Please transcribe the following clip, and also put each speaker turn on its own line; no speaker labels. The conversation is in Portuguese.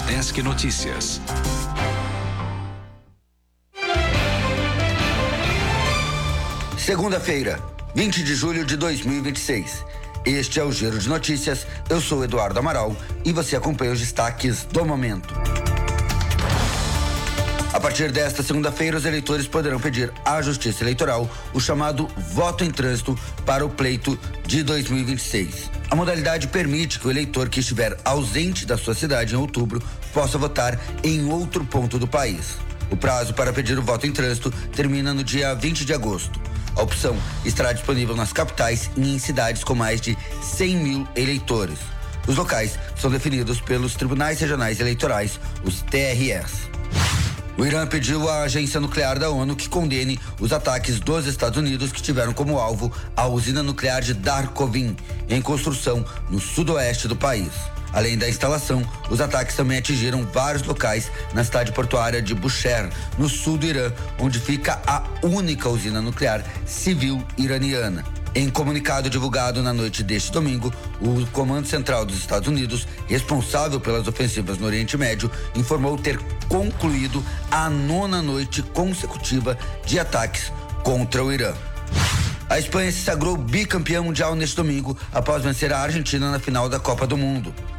Desk Notícias.
Segunda-feira, 20 de julho de 2026. Este é o Giro de Notícias. Eu sou Eduardo Amaral e você acompanha os destaques do momento. A partir desta segunda-feira, os eleitores poderão pedir à Justiça Eleitoral o chamado voto em trânsito para o pleito de 2026. A modalidade permite que o eleitor que estiver ausente da sua cidade em outubro possa votar em outro ponto do país. O prazo para pedir o voto em trânsito termina no dia 20 de agosto. A opção estará disponível nas capitais e em cidades com mais de 100 mil eleitores. Os locais são definidos pelos Tribunais Regionais Eleitorais, os TREs. O Irã pediu à agência nuclear da ONU que condene os ataques dos Estados Unidos que tiveram como alvo a usina nuclear de Darkovin, em construção no sudoeste do país. Além da instalação, os ataques também atingiram vários locais na cidade portuária de Bushehr, no sul do Irã, onde fica a única usina nuclear civil iraniana. Em comunicado divulgado na noite deste domingo, o Comando Central dos Estados Unidos, responsável pelas ofensivas no Oriente Médio, informou ter concluído a 9ª noite consecutiva de ataques contra o Irã. A Espanha se sagrou bicampeã mundial neste domingo após vencer a Argentina na final da Copa do Mundo.